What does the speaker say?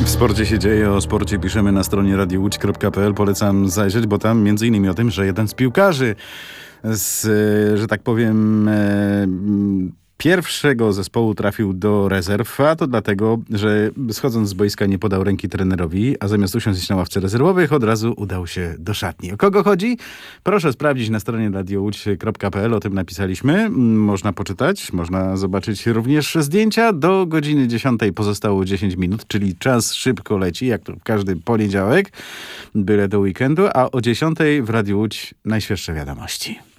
W sporcie się dzieje, o sporcie piszemy na stronie radiołódź.pl. Polecam zajrzeć, bo tam między innymi o tym, że jeden z piłkarzy że tak powiem, pierwszego zespołu trafił do rezerw, a to dlatego, że schodząc z boiska nie podał ręki trenerowi, a zamiast usiąść na ławce rezerwowych od razu udał się do szatni. O kogo chodzi? Proszę sprawdzić na stronie radiołódź.pl, o tym napisaliśmy. Można poczytać, można zobaczyć również zdjęcia. Do godziny 10 pozostało 10 minut, czyli czas szybko leci, jak to każdy poniedziałek, byle do weekendu, a o 10 w Radiu Łódź najświeższe wiadomości.